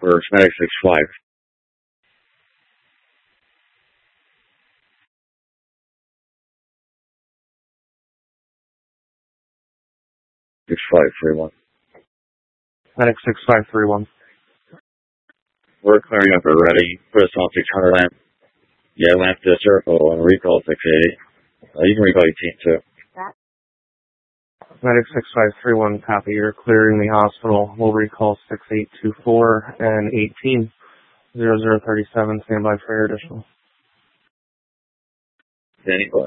for Medic 65. 6531. Medic 6531. We're clearing up already. Put us on 600 lamp. Yeah, lamp to the circle and recall 680. You can recall your team too. Medic 6531, copy. You're clearing the hospital. We'll recall 6824 and 180037. Stand by for your additional. Anyway.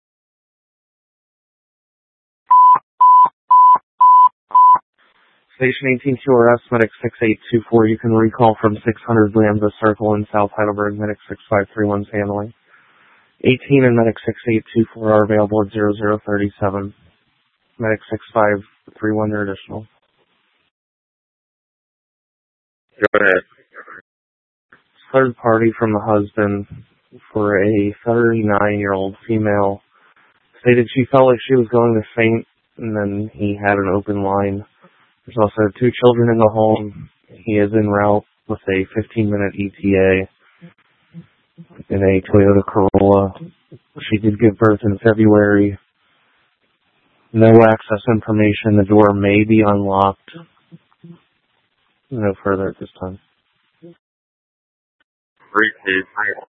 Station 18 QRS, Medic 6824. You can recall from 600 Lambda Circle in South Heidelberg. Medic 6531 handling. 18 and Medic 6824 are available at 0037. Medic 6531, your additional. Go ahead. Third party from the husband for a 39-year-old female stated she felt like she was going to faint, and then he had an open line. There's also 2 children in the home. He is en route with a 15-minute ETA in a Toyota Corolla. She did give birth in February. No access information. The door may be unlocked. No further at this time. Briefcase.